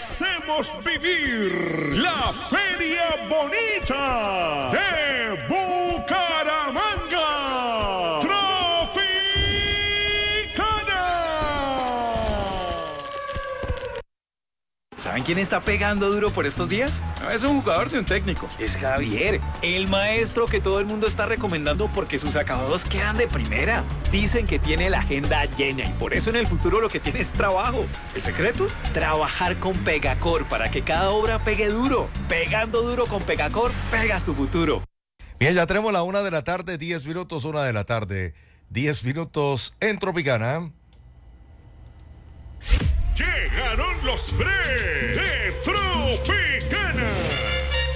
hacemos vivir la Feria Bonita de Bucaramanga. ¿Saben quién está pegando duro por estos días? No es un jugador de un técnico. Es Javier, el maestro que todo el mundo está recomendando porque sus acabados quedan de primera. Dicen que tiene la agenda llena y por eso en el futuro lo que tiene es trabajo. ¿El secreto? Trabajar con Pegacor para que cada obra pegue duro. Pegando duro con Pegacor, pegas tu futuro. Bien, ya tenemos la 1 de la tarde, 10 minutos, 1 de la tarde, 10 minutos en Tropicana. Llegaron los breves de Tropicana.